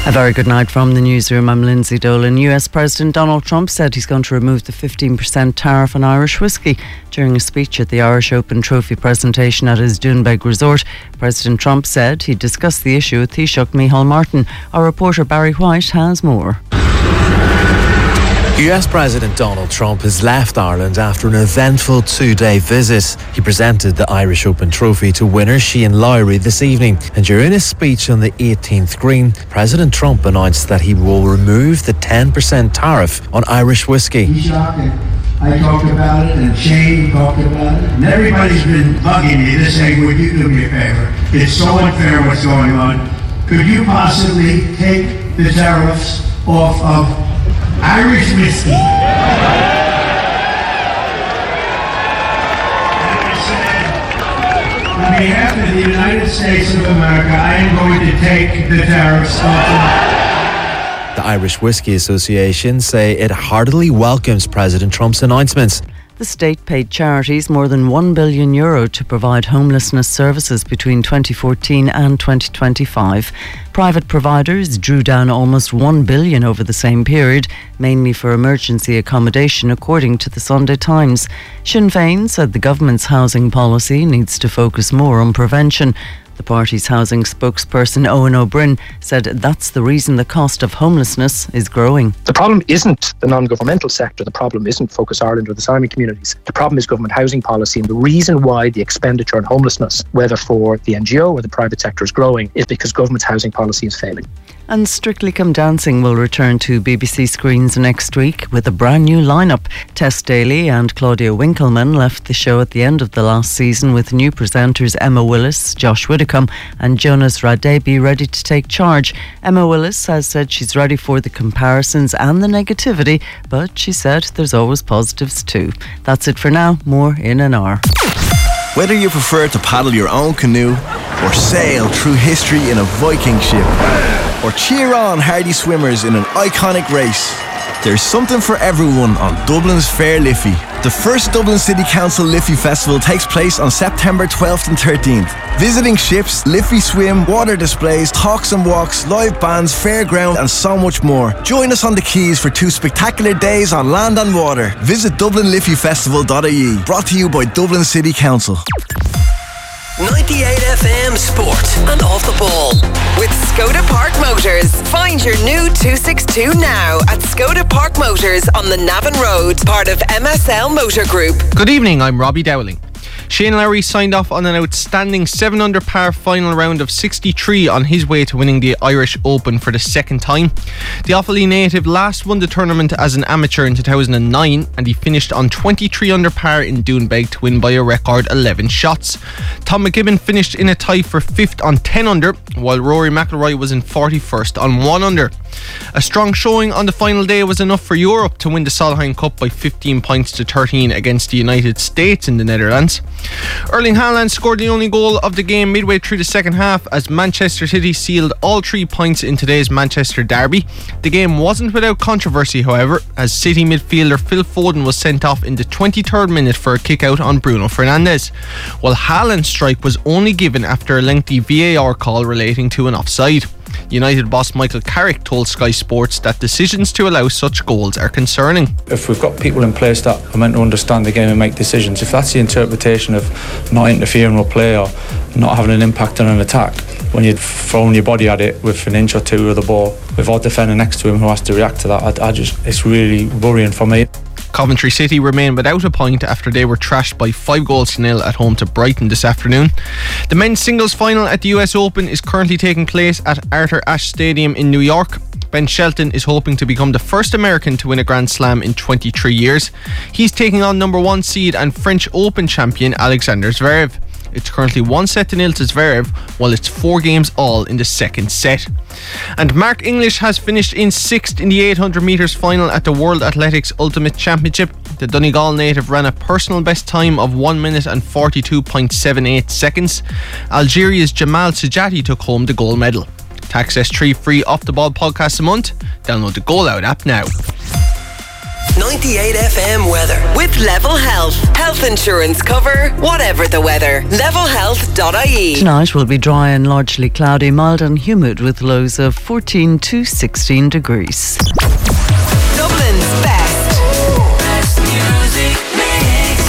A very good night from the newsroom. I'm Lindsay Dolan. US President Donald Trump said he's going to remove the 15% tariff on Irish whiskey. During a speech at the Irish Open Trophy presentation at his Doonbeg resort, President Trump said he'd discuss the issue with Taoiseach Micheál Martin. Our reporter Barry White has more. US President Donald Trump has left Ireland after an eventful two-day visit. He presented the Irish Open Trophy to winner Shane Lowry this evening. And during his speech on the 18th green, President Trump announced that he will remove the 10% tariff on Irish whiskey. I talked about it, and Shane talked about it, and everybody's been bugging me. They're saying, would you do me a favor? It's so unfair what's going on. Could you possibly take the tariffs off of Irish whiskey? On behalf of the United States of America, I am going to take the tariffs off. The Irish Whiskey Association say it heartily welcomes President Trump's announcements. The state paid charities more than €1 billion to provide homelessness services between 2014 and 2025. Private providers drew down almost $1 billion over the same period, mainly for emergency accommodation, according to the Sunday Times. Sinn Féin said the government's housing policy needs to focus more on prevention. The party's housing spokesperson Owen O'Brien said that's the reason the cost of homelessness is growing. The problem isn't the non-governmental sector. The problem isn't Focus Ireland or the Sami communities. The problem is government housing policy, and the reason why the expenditure on homelessness, whether for the NGO or the private sector, is growing is because government's housing policy is failing. And Strictly Come Dancing will return to BBC screens next week with a brand new lineup. Tess Daly and Claudia Winkleman left the show at the end of the last season with new presenters Emma Willis, Josh Widdicombe and Jonas Radebi ready to take charge. Emma Willis has said she's ready for the comparisons and the negativity, but she said there's always positives too. That's it for now. More in an hour. Whether you prefer to paddle your own canoe or sail through history in a Viking ship or cheer on hardy swimmers in an iconic race, there's something for everyone on Dublin's Fair Liffey. The first Dublin City Council Liffey Festival takes place on September 12th and 13th. Visiting ships, Liffey swim, water displays, talks and walks, live bands, fairground and so much more. Join us on the quays for 2 spectacular days on land and water. Visit DublinLiffeyFestival.ie. Brought to you by Dublin City Council. 98 FM Sport and Off the Ball with Skoda Park Motors. Find your new 262 now at Skoda Park Motors on the Navan Road, part of MSL Motor Group. Good evening, I'm Robbie Dowling. Shane Lowry signed off on an outstanding 7-under par final round of 63 on his way to winning the Irish Open for the second time. The Offaly native last won the tournament as an amateur in 2009 and he finished on 23 under par in Doonbeg to win by a record 11 shots. Tom McGibbon finished in a tie for 5th on 10 under while Rory McIlroy was in 41st on 1 under. A strong showing on the final day was enough for Europe to win the Solheim Cup by 15 points to 13 against the United States in the Netherlands. Erling Haaland scored the only goal of the game midway through the second half as Manchester City sealed all 3 points in today's Manchester derby. The game wasn't without controversy, however, as City midfielder Phil Foden was sent off in the 23rd minute for a kick out on Bruno Fernandes, while Haaland's strike was only given after a lengthy VAR call relating to an offside. United boss Michael Carrick told Sky Sports that decisions to allow such goals are concerning. If we've got people in place that are meant to understand the game and make decisions, if that's the interpretation of not interfering with play or not having an impact on an attack, when you're throwing your body at it with an inch or two of the ball, with our defender next to him who has to react to that, it's really worrying for me. Coventry City remain without a point after they were trashed by 5-0 at home to Brighton this afternoon. The men's singles final at the US Open is currently taking place at Arthur Ashe Stadium in New York. Ben Shelton is hoping to become the first American to win a Grand Slam in 23 years. He's taking on number 1 seed and French Open champion Alexander Zverev. It's currently 1-0 to Zverev, while it's 4 games all in the second set. And Mark English has finished in 6th in the 800 metres final at the World Athletics Ultimate Championship. The Donegal native ran a personal best time of 1 minute and 42.78 seconds. Algeria's Jamal Sajati took home the gold medal. To access 3 free Off the Ball podcasts a month, download the Goal Out app now. 98 FM weather with Level Health. Health insurance cover, whatever the weather. Levelhealth.ie. Tonight will be dry and largely cloudy, mild and humid with lows of 14 to 16 degrees. Dublin's best. Best music mix.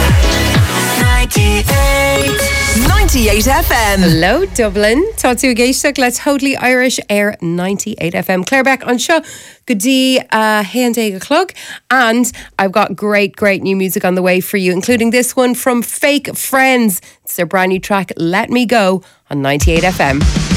98 FM. Hello Dublin. Tá tú géisteach le Totally Irish Air 98 FM. Claire Beck on show. Good day, Hand Clug. And I've got great new music on the way for you, including this one from Fake Friends. It's their brand new track, Let Me Go, on 98 FM.